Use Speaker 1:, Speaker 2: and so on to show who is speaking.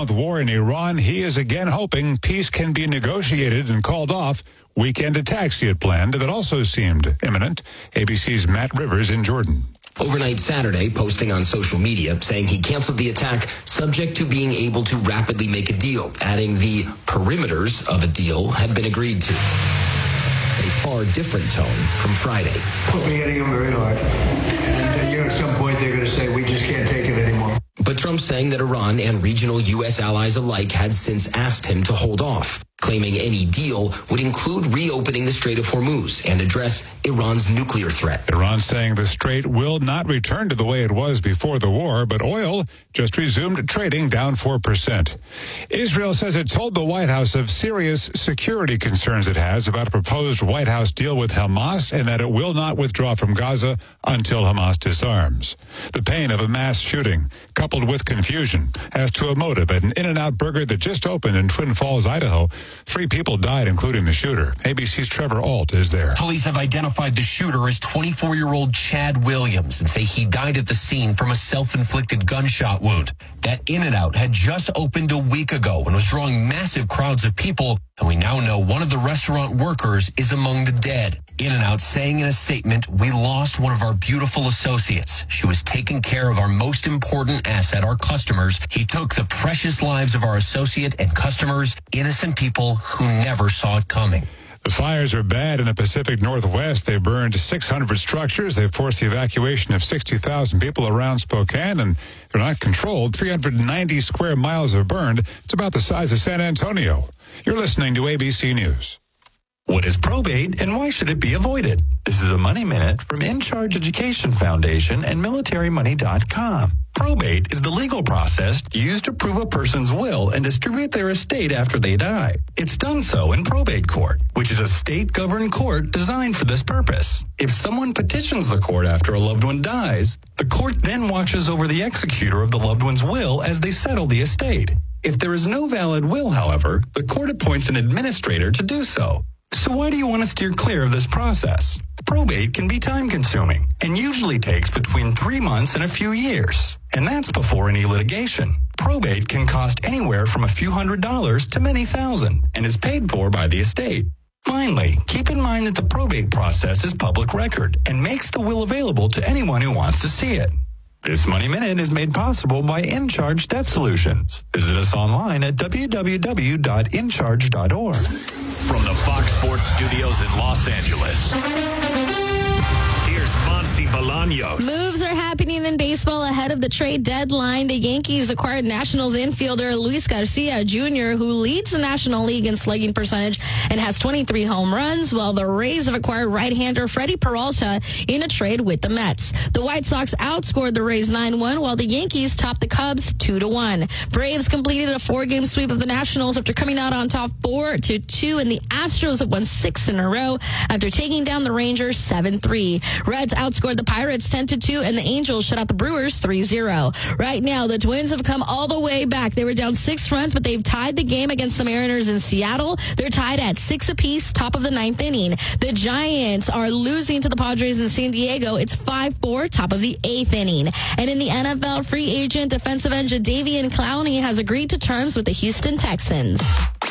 Speaker 1: 6-month war in Iran, he is again hoping peace can be negotiated and called off weekend attacks he had planned that also seemed imminent. ABC's Matt Rivers in Jordan.
Speaker 2: Overnight Saturday, posting on social media saying he canceled the attack subject to being able to rapidly make a deal, adding the perimeters of a deal had been agreed to. A far different tone from Friday.
Speaker 3: We'll be hitting them very hard. And at some point they're going to say, we just can't take it anymore.
Speaker 2: But Trump saying that Iran and regional U.S. allies alike had since asked him to hold off, claiming any deal would include reopening the Strait of Hormuz and address Iran's nuclear threat.
Speaker 1: Iran saying the strait will not return to the way it was before the war, but oil just resumed trading down 4%. Israel says it told the White House of serious security concerns it has about a proposed White House deal with Hamas and that it will not withdraw from Gaza until Hamas disarms. The pain of a mass shooting, coupled with confusion, as to a motive at an In-N-Out burger that just opened in Twin Falls, Idaho. 3 people died, including the shooter. ABC's Trevor Ault is there.
Speaker 4: Police have identified the shooter as 24-year-old Chad Williams and say he died at the scene from a self-inflicted gunshot wound. That In-N-Out had just opened a week ago and was drawing massive crowds of people, and we now know one of the restaurant workers is among the dead. In-N-Out saying in a statement, "We lost one of our beautiful associates. She was taking care of our most important asset, our customers. He took the precious lives of our associate and customers, innocent people who never saw it coming."
Speaker 1: The fires are bad in the Pacific Northwest. They burned 600 structures. They've forced the evacuation of 60,000 people around Spokane, and they're not controlled. 390 square miles are burned. It's about the size of San Antonio. You're listening to ABC News.
Speaker 5: What is probate and why should it be avoided? This is a Money Minute from In Charge Education Foundation and MilitaryMoney.com. Probate is the legal process used to prove a person's will and distribute their estate after they die. It's done so in probate court, which is a state-governed court designed for this purpose. If someone petitions the court after a loved one dies, the court then watches over the executor of the loved one's will as they settle the estate. If there is no valid will, however, the court appoints an administrator to do so. So why do you want to steer clear of this process? Probate can be time-consuming and usually takes between 3 months and a few years. And that's before any litigation. Probate can cost anywhere from a few $100s to many thousand and is paid for by the estate. Finally, keep in mind that the probate process is public record and makes the will available to anyone who wants to see it. This Money Minute is made possible by InCharge Debt Solutions. Visit us online at www.incharge.org.
Speaker 6: From the Fox Sports Studios in Los Angeles, here's Monsi Bolaños.
Speaker 7: Moves are happening in baseball ahead of the trade deadline. The Yankees acquired Nationals infielder Luis Garcia Jr., who leads the National League in slugging percentage and has 23 home runs, while the Rays have acquired right-hander Freddie Peralta in a trade with the Mets. The White Sox outscored the Rays 9-1, while the Yankees topped the Cubs 2-1. Braves completed a 4-game sweep of the Nationals after coming out on top 4-2, and the Astros have won 6 in a row after taking down the Rangers 7-3. Reds outscored the Pirates 10-2, and the Angels shut out the Brewers 3-0. Right now, the Twins have come all the way back. They were down 6 runs, but they've tied the game against the Mariners in Seattle. They're tied at 6 apiece, top of the 9th inning. The Giants are losing to the Padres in San Diego. It's 5-4, top of the 8th inning. And in the NFL, free agent defensive end Jadeveon Clowney has agreed to terms with the Houston Texans.